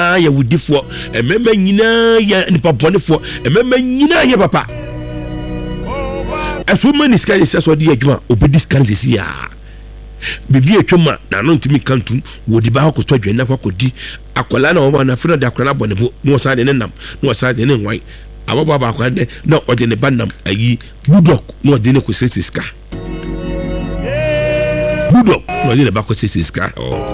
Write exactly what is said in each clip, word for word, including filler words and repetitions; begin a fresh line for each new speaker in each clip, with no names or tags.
nyinaa ya wudifo emema nyinaa ya nipa bɔnefo emema nyinaa ya papa aso mani sika yesa so de adwuma obedi sika nsisi ya bibi etwema na no ntimi kantum wodi ba akoto adwena kwakodi akola na wo na fira de akola bɔnefo no sa de ne nam no sa de ne nwan ababa ba akola de na ɔde ne banam ayi budok no ɔde ne ko sisiska budok no ɔde ne ba ko sisiska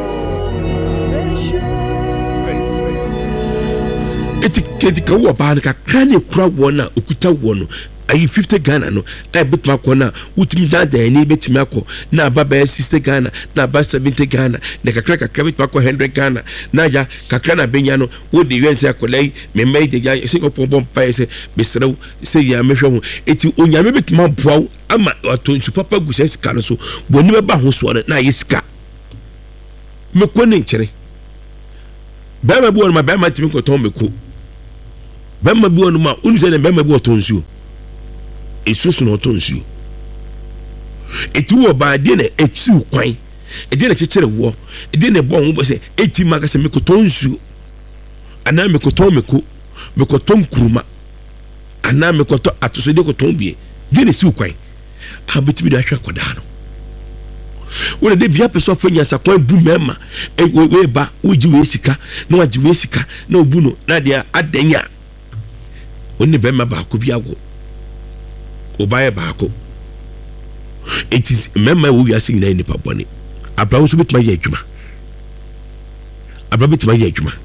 eti kedi ka wo ba na ka krane kura wo na okuta wo no ayi fifty Ghana no e bitma ko na utimi da da ni betimi akọ na baba sixty Ghana na ba seventy Ghana na kakra kakra bitma ko one hundred Ghana na ja kakra na benya no wo de went akolai me mai de ja se ko pom pa se besrew se ya mehwe ho eti onyame bitma boaw ama atonsu papa gusa sika no so boni be ba ho so na yesika me ko ne nkyere ba ma bu on ma ba ma timi ko ton me ko ba ma bu on ma unu se ne ba ma bu otonsu esusu no tonsu eti wo ba de na etu kwan e de na chechere wo e de na bo ho bo se eti maka se me ko tonsu ana me ko ton me ko me ko ton kuruma ana me ko to atoso de ko ton bie de na si kwan abetimi da hwa koda no wo de bia peso fanya sa kwan bu mema e we ba wo ji we sika na wa ji we sika na obu no na dia adanya oni be ma ba ko bia go obaye baako it is memma wo wiase nyina ni pabone abrawo so bitma ye adwuma abrawo bitma ye adwuma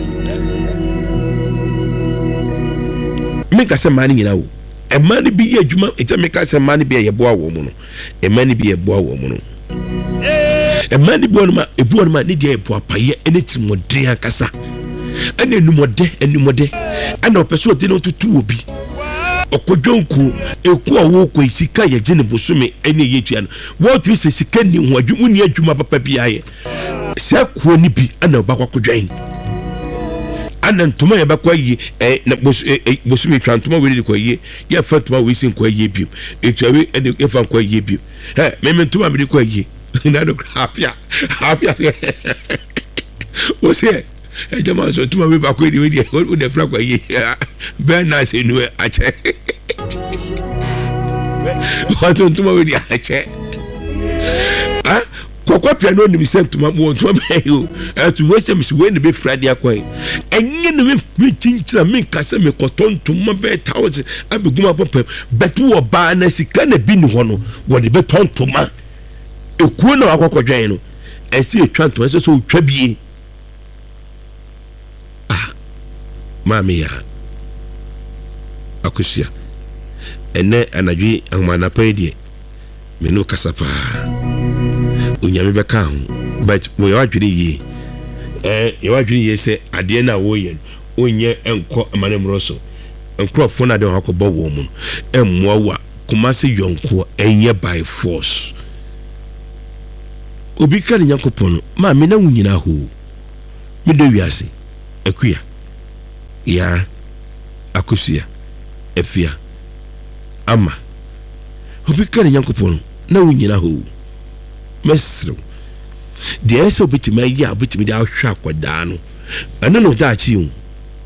me ka se mani nyina wo e mani bi ye adwuma e te me ka se mani bi ye boa wo mu no e mani bi ye boa wo mu no e mani bi wonma e bu wonma ni de e boa paye ene timodren akasa ene numode enumode ana opeso de no tutu obi okojonku eku awo ko isika ye gene bosume ene yetua no what we say sika ni ho adwuma ni adwuma papa bi aye se ko ni bi ana obakwa kodwan ana ntoma ye bakwa yi eh na bosume twa ntoma we ni ko yi ye fa ntoma we sin ko yi bi etwawe ene e fa ko yi bi he me me ntoma me ko yi na do happy happy o se e jama so tuma we ba ko di we di o de fra ko yi ben na se nu a che o to tuma we di a che ah kokwa piano ni mi tuma mo tuma be yo e tu we se mi we ni be fra di akoy enye ni me mi tinchira mi kase me koton tuma be thousand abeguma papa betu oba na sika na bi ni ho no wo de be ton tuma ekuo na akokodwan no e si etwa ntoma se so twa bie mami ya akusia ene anadwi amana pedi me no kasapa onyame beka ho but wo ya wadwiri yi eh ya wadwiri yi se ade na wo ye onye enko amane mroso enkrofo na de ho akobọ wo mu emmoa wa kumase yonko enye by force obi kan nyankopon ma me na wunyina ho me de wiase akuya ya akusia efia ama obi kan nyankopon na wunyina ho mesro de eso bitimi ya bitimi da hwa akoda no ana no da chi hu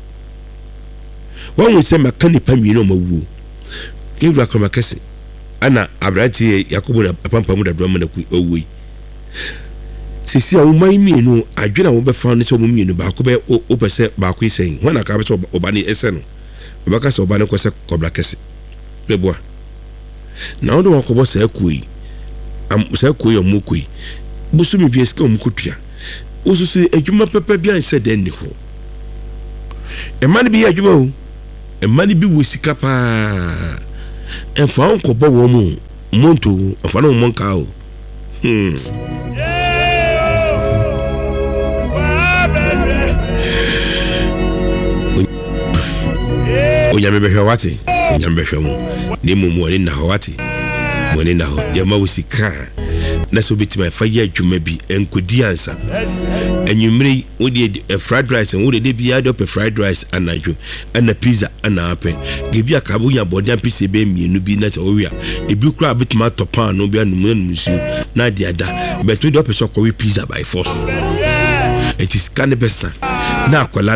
won se makani pamino mawu ibra kama kese ana abrati yakobo na pampamu da do ma na ku owi sisi a umai mienu adwena wo be fa ne se wo mienu ba ko be o pese ba ko isen wana ka be so oba ni ese no ba ka so oba ne ko se kobla kese beboa na odo wo ko bo se akui am se akui o mukui busu mi bi eska o mukutua osusu adwuma pepe bi an se den ni ho e mani bi adwuma o e mani bi wo sika pa e fa on ko bo wo mu monto afa no monka o hmm onyame behwe wati onyame behwe mu ni mumu ni na wati mo ni na ho ya ma wusika na so bitima fa ya adwuma bi enkodi ansa enwumre wodi fried rice wodi de bia de fried rice anadwo ana pizza ana ape gebi akabu nya body am pizza be mienu bi na wo wia ebi kura bitima topan no bia numu nusu na dia da beto de pesa ko pizza by force it is can be san na akola